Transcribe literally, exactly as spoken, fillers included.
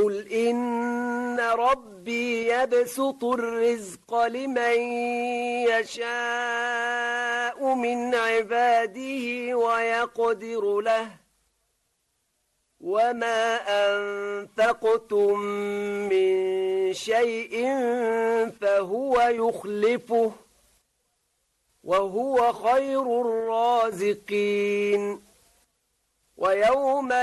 قل إن ربي يبسط الرزق لمن يشاء من عباده ويقدر له وما أنفقتم من شيء فهو يخلفه وهو خير الرازقين. ويوم